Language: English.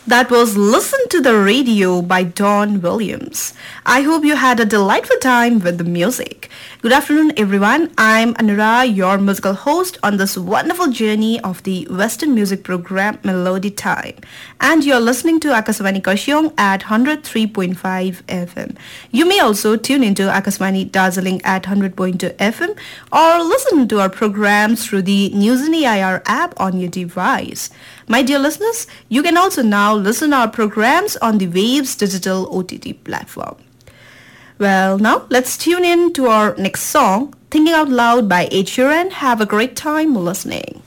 That was Listen to the Radio by Don Williams. I hope you had a delightful time with the music. Good afternoon, everyone. I'm Anura, your musical host on this wonderful journey of the Western music program Melody Time. And you're listening to Akaswani Kashiong at 103.5 FM. You may also tune into Akaswani Dazzling at 100.2 FM or listen to our programs through the Newsini IR app on your device. My dear listeners, you can also now listen our programs on the Waves digital OTT platform. Well, now let's tune in to our next song, Thinking Out Loud by Ed Sheeran. Have a great time listening.